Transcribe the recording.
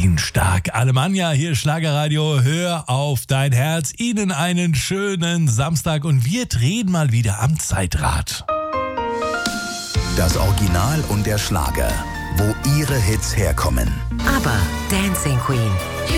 Dienstag. Alemannia, hier Schlagerradio, hör auf dein Herz. Ihnen einen schönen Samstag und wir drehen mal wieder am Zeitrad. Das Original und der Schlager, wo Ihre Hits herkommen. Aber Dancing Queen.